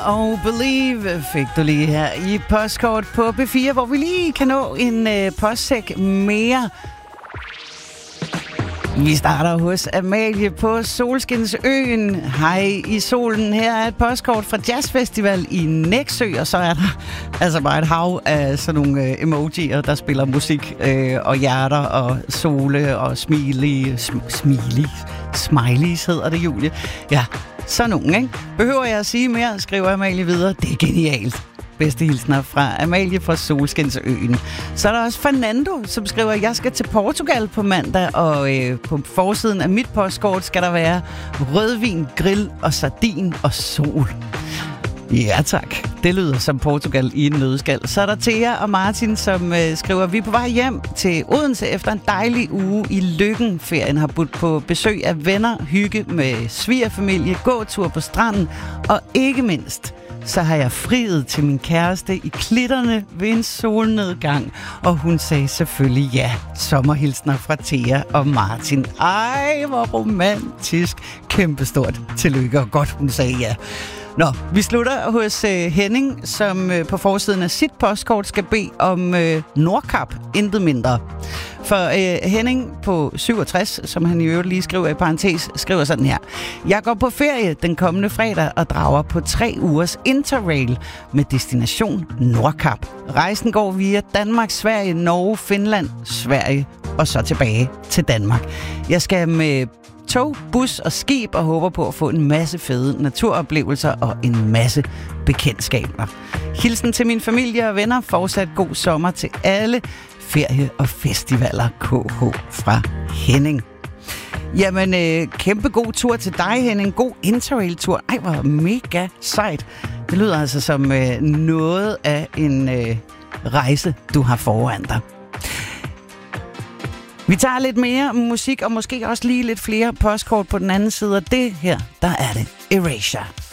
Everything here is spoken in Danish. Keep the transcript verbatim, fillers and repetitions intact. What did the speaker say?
og Believe fik du lige her i Postkort på P fire, hvor vi lige kan nå en øh, postsæk mere. Vi starter hos Amalie på Solskinsøen. Hej i solen. Her er et postkort fra Jazzfestival i Nexø, og så er der altså bare et hav af sådan nogle øh, emojier, der spiller musik, øh, og hjerter og sole og smiley, sm- smiley, smileys hedder det, Julie. Ja, sådan nogle, ikke? Behøver jeg at sige mere, skriver Amalie videre. Det er genialt. Bedste hilsner fra Amalie fra Solskinsøen. Så er der også Fernando, som skriver, jeg skal til Portugal på mandag, og øh, på forsiden af mit postkort skal der være rødvin, grill og sardin og sol. Ja tak, det lyder som Portugal i en nødskal. Så er der Thea og Martin, som øh, skriver, vi er på vej hjem til Odense efter en dejlig uge i Lykken. Ferien har budt på besøg af venner, hygge med svigerfamilie, gåtur på stranden, og ikke mindst så har jeg friet til min kæreste i klitterne ved en solnedgang. Og hun sagde selvfølgelig ja. Sommerhilsner fra Thea og Martin. Ej, hvor romantisk. Kæmpestort tillykke, og godt hun sagde ja. Nå, vi slutter hos øh, Henning, som øh, på forsiden af sit postkort skal bede om øh, Nordkap, intet mindre. For øh, Henning på syvogtres, som han i øvrigt lige skriver i parentes, skriver sådan her. Jeg går på ferie den kommende fredag og drager på tre ugers interrail med destination Nordkap. Rejsen går via Danmark, Sverige, Norge, Finland, Sverige og så tilbage til Danmark. Jeg skal med tog, bus og skib og håber på at få en masse fede naturoplevelser og en masse bekendtskaber. Hilsen til min familie og venner. Fortsat god sommer til alle. Ferie og festivaler K H fra Henning. Jamen, øh, kæmpe god tur til dig, Henning. God interrail-tur. Ej, hvor mega sejt. Det lyder altså som øh, noget af en øh, rejse, du har foran dig. Vi tager lidt mere musik, og måske også lige lidt flere postkort på den anden side. Og det her, der er det Erasure.